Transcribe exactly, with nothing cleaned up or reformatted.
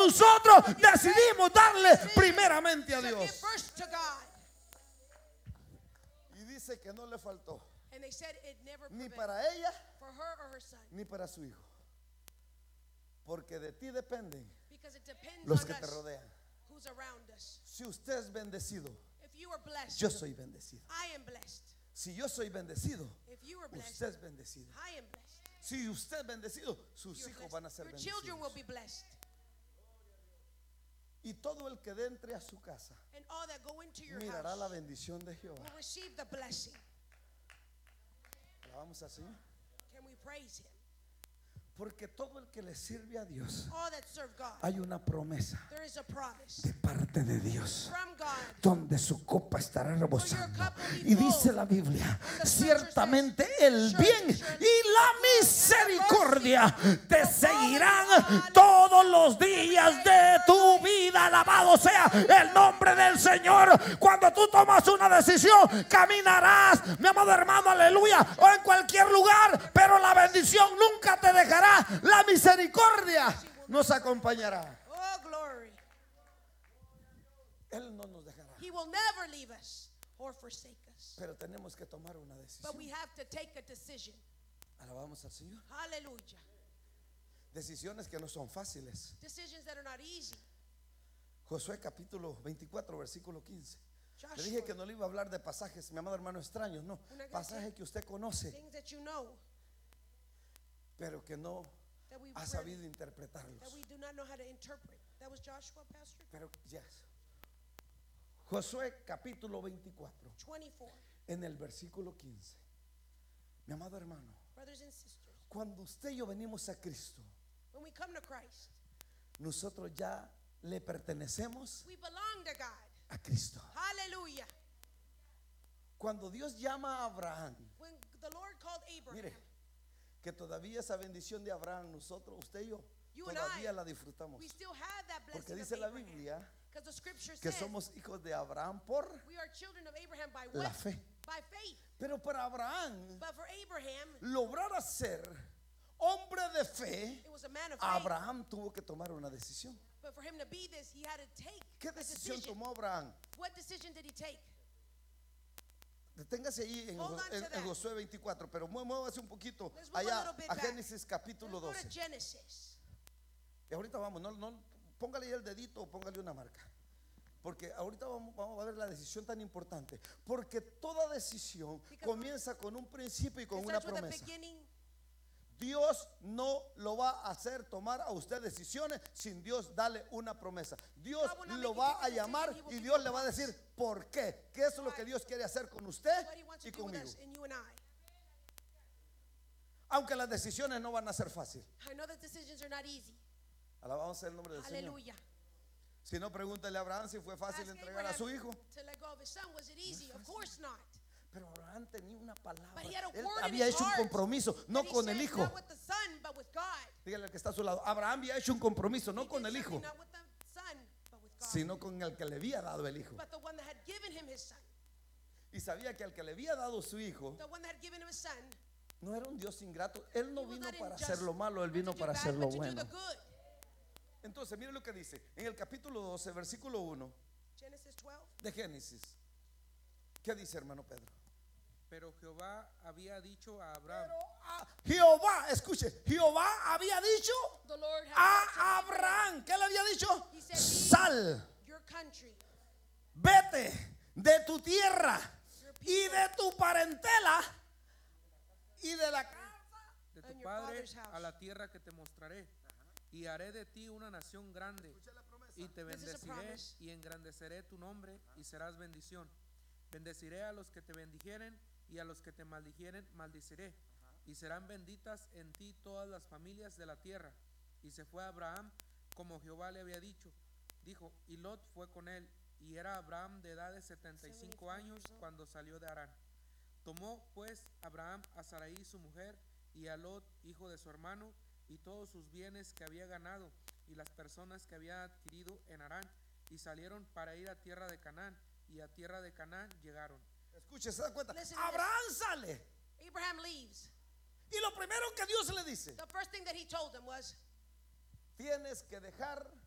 nosotros decidimos darle primeramente a Dios. Y dice que no le faltó ni para ella ni para su hijo, porque de ti dependen los que te rodean. Si usted es bendecido, yo soy bendecido. Si yo soy bendecido, usted es bendecido. Si usted es bendecido, sus hijos van a ser bendecidos. Y todo el que entre a su casa mirará la bendición de Jehová. Alabamos al Señor. Porque todo el que le sirve a Dios, hay una promesa de parte de Dios, donde su copa estará rebosando. Y dice la Biblia, ciertamente el bien y la misericordia te seguirán todos los días de tu vida. Alabado sea el nombre del Señor. Cuando tú tomas una decisión, caminarás, mi amado hermano, aleluya, o en cualquier lugar, pero la bendición nunca te dejará. La misericordia nos acompañará. Oh, glory. Él no nos dejará. He will never leave us or forsake us. Pero tenemos que tomar una decisión. But we have to take a decision. Alabamos al Señor. Hallelujah. Decisiones que no son fáciles. Decisions that are not easy. Josué capítulo veinticuatro versículo quince. Joshua. Le dije que no le iba a hablar de pasajes, mi amado hermano, extraños, no, pasajes que usted conoce, Things that you know, pero que no that we've ha read, sabido interpretarlos. that we do not know how to interpret. That was Joshua, Pastor? Pero yes. Josué capítulo veinticuatro twenty-four. en el versículo quince. Mi amado hermano, Brothers and sisters, cuando usted y yo venimos a Cristo, when we come to Christ, nosotros ya le pertenecemos we belong to God. a Cristo. Hallelujah. Cuando Dios llama a Abraham, When the Lord called Abraham, mire, que todavía esa bendición de Abraham, nosotros, usted y yo, You and todavía I, la disfrutamos. we still have that Porque blessing dice of la Abraham. Biblia Because the scripture que says somos hijos de Abraham por we are children of Abraham by la what? fe. By faith. Pero para Abraham, But for Abraham, lograr ser hombre de fe, it was a man of faith. Abraham tuvo que tomar una decisión. But for him to be this, he had to take ¿Qué a decisión decision. tomó Abraham? What decision did he take? Deténgase ahí en, Hold on en- to en that. Josué veinticuatro, pero mue- muévase un poquito Let's move a allá little bit a back. Génesis capítulo Let's go to doce. Genesis. Y ahorita vamos, no, no, póngale ahí el dedito o póngale una marca. Porque ahorita vamos, vamos a ver la decisión tan importante. Porque toda decisión Because comienza con un principio y con It una starts with a promesa. beginning. Dios no lo va a hacer tomar a usted decisiones sin Dios darle una promesa. Dios God will not lo make you va take a a decision, llamar he will y give Dios you le va a a decir por qué. ¿Qué es lo que Dios quiere hacer con usted What he wants y to do with conmigo? us and you and I. Aunque las decisiones no van a ser fáciles. I know that decisions are not easy. Alabamos el nombre del Señor. Hallelujah. Si no, pregúntale a Abraham si fue fácil Ask entregar a Abraham su hijo. to let go of his son. Was it easy? Of course not. Pero Abraham tenía una palabra. But he had a Él word in había his hecho un heart. compromiso, no And he con said, el hijo. Not with the son, but with God. Dígale al que está a su lado. Abraham había hecho un compromiso, no He con did el hijo, something not with the son, but with God. sino con el que le había dado el hijo. But the one that had given him his son. Y sabía que al que le había dado su hijo The one that had given him his son. no era un Dios ingrato. Él no He was vino not para unjust, hacer lo malo, él not vino to do para bad, hacer lo but to do bueno. the good. Entonces, mire lo que dice en el capítulo doce, versículo uno Genesis twelve. de Génesis. ¿Qué dice, hermano Pedro? Pero Jehová había dicho a Abraham, Ah, Jehová, escuche, Jehová había dicho The Lord had a said to Abraham, ¿qué le había dicho? He said, Sal, your country, vete de tu tierra y de tu parentela y de la casa. de tu And your padre father's house. a la tierra que te mostraré, y haré de ti una nación grande, y te This is a bendeciré promise. y engrandeceré tu nombre, y serás bendición. Bendeciré a los que te bendijeren, y a los que te maldijeren maldiciré, y serán benditas en ti todas las familias de la tierra. Y se fue Abraham como Jehová le había dicho. Dijo, y Lot fue con él, y era Abraham de edad de setenta y cinco años cuando salió de Harán. Tomó pues Abraham a Sarai su mujer, y a Lot hijo de su hermano, y todos sus bienes que había ganado, y las personas que había adquirido en Harán, y salieron para ir a tierra de Canaán, y a tierra de Canaán llegaron. Escuche, se da cuenta. Listen to Abraham sale Abraham leaves. y lo primero que Dios le dice: The first thing that he told him was, tienes que dejar